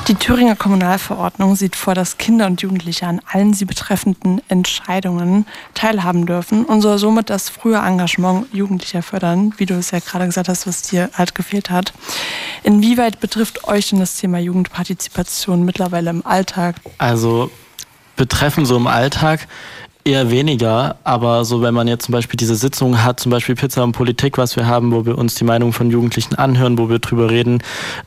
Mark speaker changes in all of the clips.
Speaker 1: Die Thüringer Kommunalverordnung sieht vor, dass Kinder und Jugendliche an allen sie betreffenden Entscheidungen teilhaben dürfen und soll somit das frühe Engagement Jugendlicher fördern, wie du es ja gerade gesagt hast, was dir halt gefehlt hat. Inwieweit betrifft euch denn das Thema Jugendpartizipation mittlerweile im Alltag?
Speaker 2: Also betreffen so im Alltag eher weniger, aber so wenn man jetzt zum Beispiel diese Sitzungen hat, zum Beispiel Pizza und Politik, was wir haben, wo wir uns die Meinung von Jugendlichen anhören, wo wir drüber reden,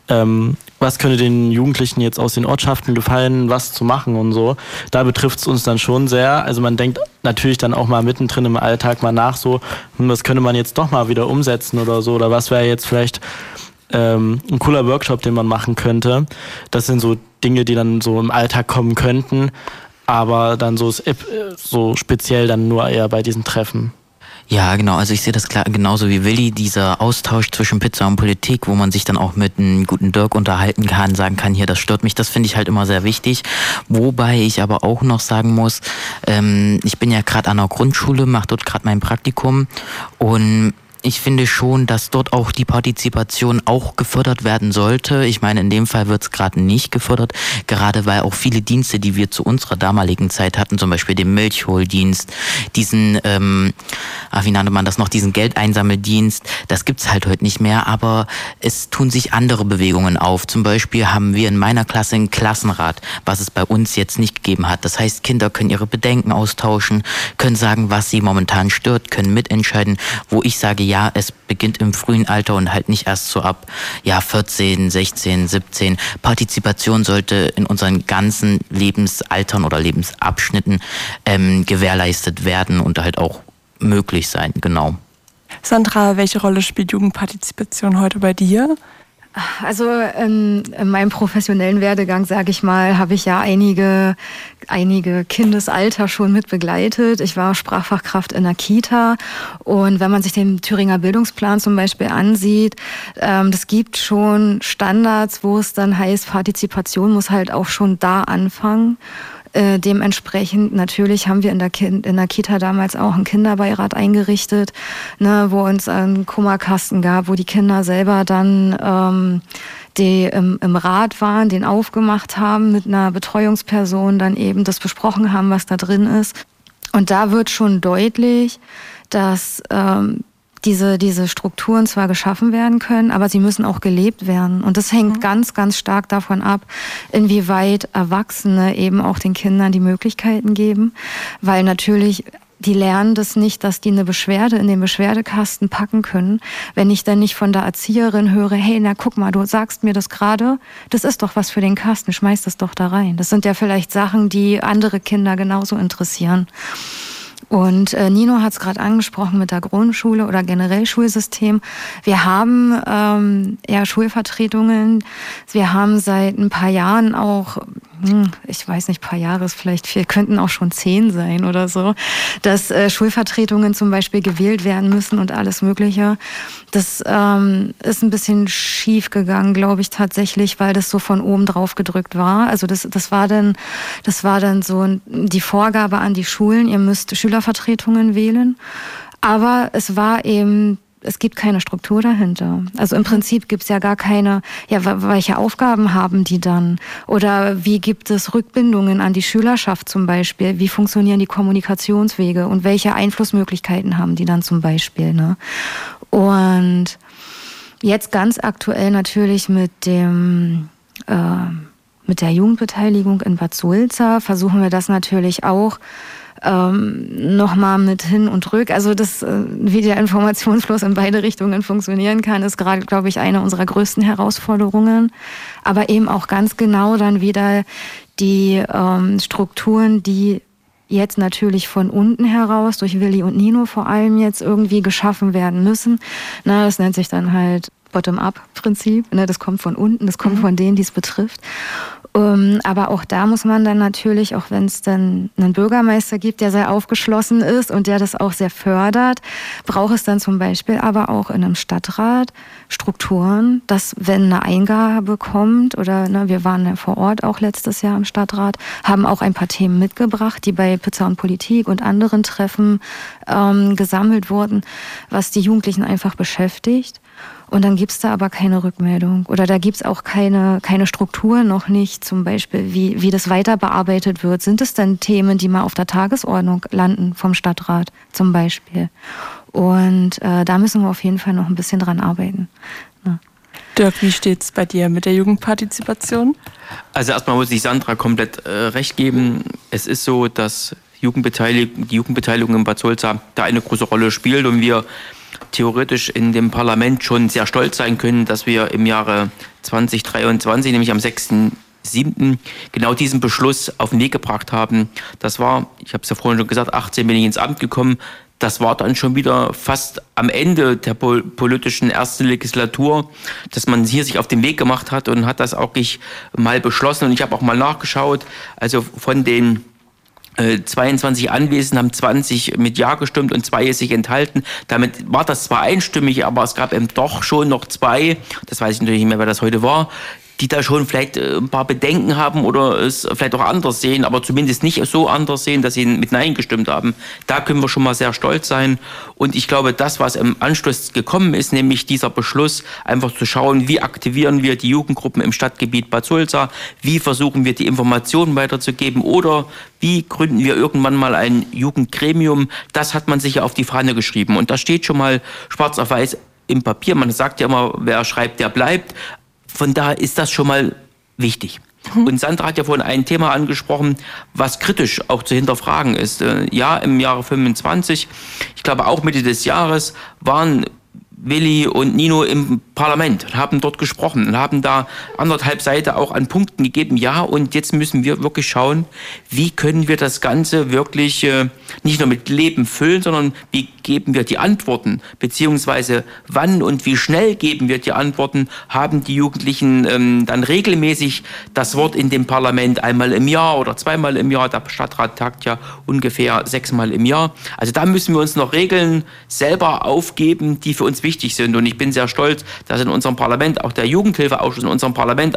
Speaker 2: was könnte den Jugendlichen jetzt aus den Ortschaften gefallen, was zu machen und so. Da betrifft es uns dann schon sehr. Also man denkt natürlich dann auch mal mittendrin im Alltag mal nach, so, was könnte man jetzt doch mal wieder umsetzen oder so, oder was wäre jetzt vielleicht ein cooler Workshop, den man machen könnte. Das sind so Dinge, die dann so im Alltag kommen könnten, aber dann so speziell dann nur eher bei diesen Treffen.
Speaker 3: Ja, genau. Also ich sehe das klar genauso wie Willi, dieser Austausch zwischen Pizza und Politik, wo man sich dann auch mit einem guten Dirk unterhalten kann, sagen kann, hier, das stört mich, das finde ich halt immer sehr wichtig. Wobei ich aber auch noch sagen muss, ich bin ja gerade an der Grundschule, mache dort gerade mein Praktikum und ich finde schon, dass dort auch die Partizipation auch gefördert werden sollte. Ich meine, in dem Fall wird es gerade nicht gefördert, gerade weil auch viele Dienste, die wir zu unserer damaligen Zeit hatten, zum Beispiel den Milchholdienst, diesen, wie nannte man das noch, diesen Geldeinsammeldienst, das gibt's halt heute nicht mehr, aber es tun sich andere Bewegungen auf. Zum Beispiel haben wir in meiner Klasse einen Klassenrat, was es bei uns jetzt nicht gegeben hat. Das heißt, Kinder können ihre Bedenken austauschen, können sagen, was sie momentan stört, können mitentscheiden, wo ich sage, ja, es beginnt im frühen Alter und halt nicht erst so ab 14, 16, 17. Partizipation sollte in unseren ganzen Lebensaltern oder Lebensabschnitten gewährleistet werden und halt auch möglich sein, genau.
Speaker 1: Sandra, welche Rolle spielt Jugendpartizipation heute bei dir?
Speaker 4: Also in meinem professionellen Werdegang, sage ich mal, habe ich ja einige Kindesalter schon mit begleitet. Ich war Sprachfachkraft in der Kita und wenn man sich den Thüringer Bildungsplan zum Beispiel ansieht, das gibt schon Standards, wo es dann heißt, Partizipation muss halt auch schon da anfangen. Dementsprechend natürlich haben wir in der Kita damals auch einen Kinderbeirat eingerichtet, ne, wo uns einen Kummerkasten gab, wo die Kinder selber dann die im Rat waren, den aufgemacht haben, mit einer Betreuungsperson dann eben das besprochen haben, was da drin ist. Und da wird schon deutlich, dass diese Strukturen zwar geschaffen werden können, aber sie müssen auch gelebt werden. Und das hängt ganz, ganz stark davon ab, inwieweit Erwachsene eben auch den Kindern die Möglichkeiten geben. Weil natürlich, die lernen das nicht, dass die eine Beschwerde in den Beschwerdekasten packen können. Wenn ich dann nicht von der Erzieherin höre, hey, na guck mal, du sagst mir das gerade, das ist doch was für den Kasten, schmeiß das doch da rein. Das sind ja vielleicht Sachen, die andere Kinder genauso interessieren. Und Nino hat es gerade angesprochen mit der Grundschule oder generell Schulsystem. Wir haben Schulvertretungen. Wir haben seit ein paar Jahren auch, ich weiß nicht, paar Jahre ist vielleicht viel, könnten auch schon 10 sein oder so, dass Schulvertretungen zum Beispiel gewählt werden müssen und alles Mögliche. Das ist ein bisschen schief gegangen, glaube ich, tatsächlich, weil das so von oben drauf gedrückt war. Also das war dann so die Vorgabe an die Schulen, ihr müsst Schülervertretungen wählen. Aber es gibt keine Struktur dahinter. Also im Prinzip gibt es ja gar keine, welche Aufgaben haben die dann? Oder wie gibt es Rückbindungen an die Schülerschaft zum Beispiel? Wie funktionieren die Kommunikationswege? Und welche Einflussmöglichkeiten haben die dann zum Beispiel? Ne? Und jetzt ganz aktuell natürlich mit der Jugendbeteiligung in Bad Sulza versuchen wir das natürlich auch nochmal mit hin und rück. Also wie der Informationsfluss in beide Richtungen funktionieren kann, ist gerade, glaube ich, eine unserer größten Herausforderungen. Aber eben auch ganz genau dann wieder die Strukturen, die jetzt natürlich von unten heraus, durch Willi und Nino vor allem jetzt irgendwie geschaffen werden müssen. Na, das nennt sich dann halt Bottom-up-Prinzip. Ne? Das kommt von unten, das kommt von denen, die es betrifft. Aber auch da muss man dann natürlich, auch wenn es dann einen Bürgermeister gibt, der sehr aufgeschlossen ist und der das auch sehr fördert, braucht es dann zum Beispiel aber auch in einem Stadtrat Strukturen, dass wenn eine Eingabe kommt oder wir waren ja vor Ort auch letztes Jahr im Stadtrat, haben auch ein paar Themen mitgebracht, die bei Pizza und Politik und anderen Treffen gesammelt wurden, was die Jugendlichen einfach beschäftigt. Und dann gibt es da aber keine Rückmeldung. Oder da gibt es auch keine Struktur noch nicht, zum Beispiel, wie das weiter bearbeitet wird. Sind es dann Themen, die mal auf der Tagesordnung landen vom Stadtrat zum Beispiel? Und da müssen wir auf jeden Fall noch ein bisschen dran arbeiten. Ja.
Speaker 1: Dirk, wie steht's bei dir mit der Jugendpartizipation?
Speaker 5: Also erstmal muss ich Sandra komplett recht geben. Es ist so, dass die Jugendbeteiligung in Bad Sulza da eine große Rolle spielt und wir theoretisch in dem Parlament schon sehr stolz sein können, dass wir im Jahre 2023, nämlich am 6.7. genau diesen Beschluss auf den Weg gebracht haben. Das war, ich habe es ja vorhin schon gesagt, 18 bin ich ins Amt gekommen. Das war dann schon wieder fast am Ende der politischen ersten Legislatur, dass man hier sich auf den Weg gemacht hat und hat das auch mal beschlossen. Und ich habe auch mal nachgeschaut, also von den 22 Anwesenden haben 20 mit Ja gestimmt und 2 sich enthalten. Damit war das zwar einstimmig, aber es gab eben doch schon noch 2, das weiß ich natürlich nicht mehr, wer das heute war, die da schon vielleicht ein paar Bedenken haben oder es vielleicht auch anders sehen, aber zumindest nicht so anders sehen, dass sie mit Nein gestimmt haben. Da können wir schon mal sehr stolz sein. Und ich glaube, das, was im Anschluss gekommen ist, nämlich dieser Beschluss, einfach zu schauen, wie aktivieren wir die Jugendgruppen im Stadtgebiet Bad Sulza, wie versuchen wir die Informationen weiterzugeben oder wie gründen wir irgendwann mal ein Jugendgremium, das hat man sich ja auf die Fahne geschrieben. Und da steht schon mal schwarz auf weiß im Papier. Man sagt ja immer, wer schreibt, der bleibt. Von daher ist das schon mal wichtig. Und Sandra hat ja vorhin ein Thema angesprochen, was kritisch auch zu hinterfragen ist. Ja, im Jahre 25, ich glaube auch Mitte des Jahres, waren Willi und Nino im Parlament und haben dort gesprochen und haben da 1,5 Seiten auch an Punkten gegeben. Ja, und jetzt müssen wir wirklich schauen, wie können wir das Ganze wirklich nicht nur mit Leben füllen, sondern wie geben wir die Antworten, beziehungsweise wann und wie schnell geben wir die Antworten, haben die Jugendlichen dann regelmäßig das Wort in dem Parlament einmal im Jahr oder 2-mal im Jahr. Der Stadtrat tagt ja ungefähr 6-mal im Jahr. Also da müssen wir uns noch Regeln selber aufgeben, die für uns wichtig sind. Und ich bin sehr stolz, dass in unserem Parlament, auch der Jugendhilfeausschuss in unserem Parlament